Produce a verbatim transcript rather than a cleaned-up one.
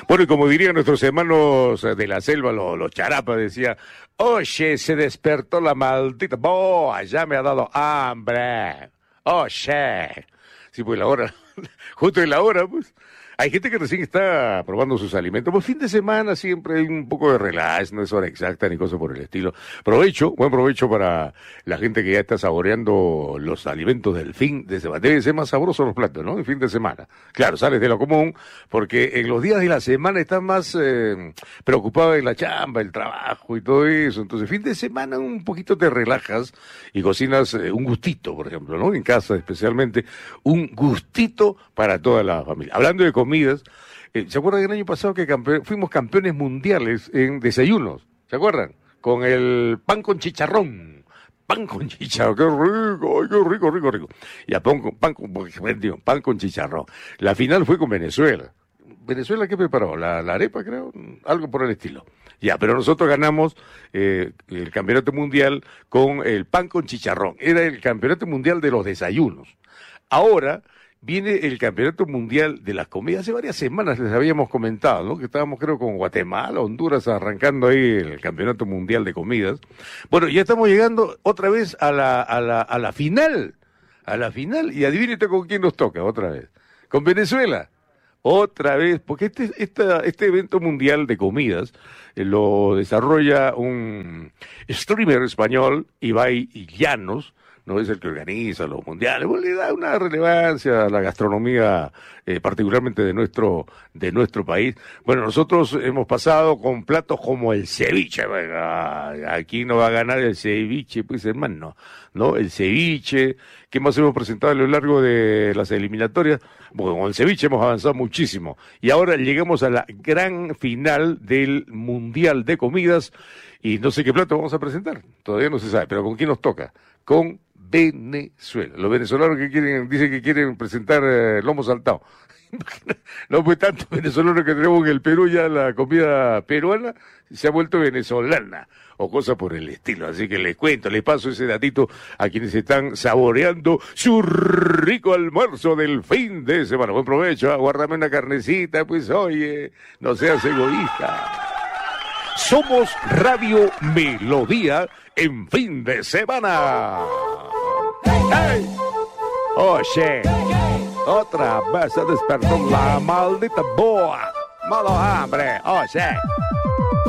Bueno, y como dirían nuestros hermanos de la selva, los, los charapas, decía, oye, se despertó la maldita boa, ya me ha dado hambre. Oye. Sí, pues la hora, justo en la hora, pues. Hay gente que recién está probando sus alimentos. Pues fin de semana siempre hay un poco de relax, no es hora exacta ni cosa por el estilo. Provecho, buen provecho para la gente que ya está saboreando los alimentos del fin de semana. Deben ser más sabrosos los platos, ¿no? El fin de semana. Claro, sales de lo común, porque en los días de la semana estás más eh, preocupado en la chamba, el trabajo y todo eso. Entonces, fin de semana un poquito te relajas y cocinas eh, un gustito, por ejemplo, ¿no? En casa especialmente, un gustito para toda la familia. Hablando de comidas, eh, ¿se acuerdan del año pasado que campe- fuimos campeones mundiales en desayunos? ¿Se acuerdan? Con el pan con chicharrón. Pan con chicharrón, qué rico, ay, qué rico, rico, rico. Ya, pan con, pan con, digo, pan con chicharrón. La final fue con Venezuela. ¿Venezuela qué preparó? ¿La, la arepa, creo? Algo por el estilo. Ya, pero nosotros ganamos eh, el campeonato mundial con el pan con chicharrón. Era el campeonato mundial de los desayunos. Ahora viene el Campeonato Mundial de las Comidas. Hace varias semanas les habíamos comentado, ¿no? Que estábamos, creo, con Guatemala, Honduras, arrancando ahí el Campeonato Mundial de Comidas. Bueno, ya estamos llegando otra vez a la, a la, a la final. A la final. Y adivínate con quién nos toca otra vez. Con Venezuela. Otra vez, porque este, esta, este evento mundial de comidas eh, lo desarrolla un streamer español, Ibai Llanos, no es el que organiza los mundiales, bueno, le da una relevancia a la gastronomía, eh, particularmente de nuestro, de nuestro país. Bueno, nosotros hemos pasado con platos como el ceviche, venga, aquí no va a ganar el ceviche, pues hermano, ¿no? El ceviche, ¿qué más hemos presentado a lo largo de las eliminatorias? Bueno, con el ceviche hemos avanzado muchísimo. Y ahora llegamos a la gran final del Mundial de Comidas, y no sé qué plato vamos a presentar, todavía no se sabe, pero ¿con quién nos toca? Con Venezuela. Los venezolanos que quieren, dicen que quieren presentar eh, lomo saltado. No, pues tanto venezolano que tenemos en el Perú, ya la comida peruana se ha vuelto venezolana o cosas por el estilo. Así que les cuento, les paso ese datito a quienes están saboreando su rico almuerzo del fin de semana. Buen provecho, ¿eh? Guárdame una carnecita, pues oye, no seas egoísta. Somos Radio Melodía en fin de semana. ¡Hey! Oye, otra vez se despertó la maldita boa. Malo hambre, oye.